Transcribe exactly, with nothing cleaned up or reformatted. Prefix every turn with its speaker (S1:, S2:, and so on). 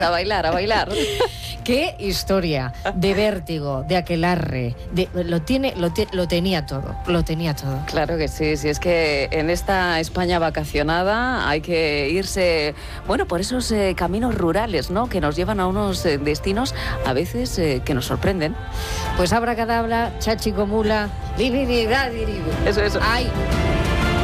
S1: A bailar, a bailar.
S2: Qué historia de vértigo, de aquelarre, de, lo tiene, lo, te, lo tenía todo, lo tenía todo.
S1: Claro que sí, sí, es que en esta España vacacionada hay que irse, bueno, por esos eh, caminos rurales, ¿no? Que nos llevan a unos eh, destinos a veces eh, que nos sorprenden.
S2: Pues abracadabra, chachicomula, li, li, li, da, di, di.
S1: Eso, eso.
S2: Ay.